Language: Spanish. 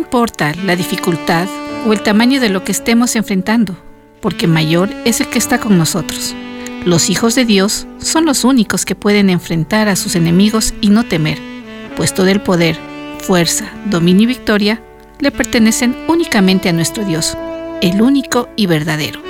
importa la dificultad o el tamaño de lo que estemos enfrentando, porque mayor es el que está con nosotros. Los hijos de Dios son los únicos que pueden enfrentar a sus enemigos y no temer, pues todo el poder, fuerza, dominio y victoria le pertenecen únicamente a nuestro Dios, el único y verdadero.